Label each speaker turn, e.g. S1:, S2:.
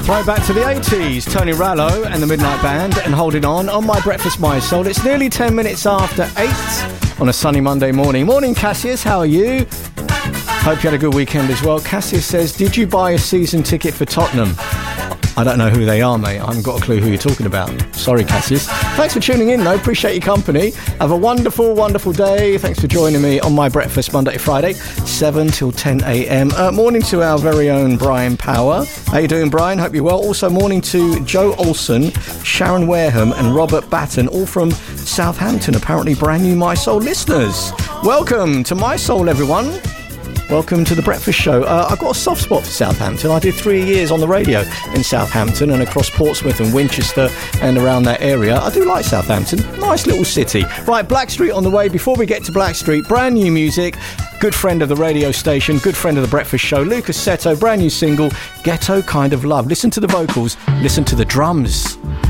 S1: Right back to the 80s, Tony Rallo and the Midnight Band and Holding On My Breakfast, My Soul. It's nearly 10 minutes after 8 on a sunny Monday morning. Morning, Cassius, how are you? Hope you had a good weekend as well. Cassius says, did you buy a season ticket for Tottenham? I don't know who they are, mate. I haven't got a clue who you're talking about. Sorry, Cassius. Thanks for tuning in, though. Appreciate your company. Have a wonderful, wonderful day. Thanks for joining me on My Breakfast, Monday to Friday, 7 till 10 a.m. Morning to our very own Brian Power. How you doing, Brian? Hope you're well. Also, morning to Joe Olsen, Sharon Wareham and Robert Batten, all from Southampton. Apparently brand new My Soul listeners. Welcome to My Soul, everyone. Welcome to the Breakfast Show. I've got a soft spot for Southampton. I did 3 years on the radio in Southampton and across Portsmouth and Winchester and around that area. I do like Southampton. Nice little city. Right, Blackstreet on the way. Before we get to Blackstreet, brand new music. Good friend of the radio station, good friend of the Breakfast Show, Lucas Seto, brand new single, Ghetto Kind of Love. Listen to the vocals, listen to the drums.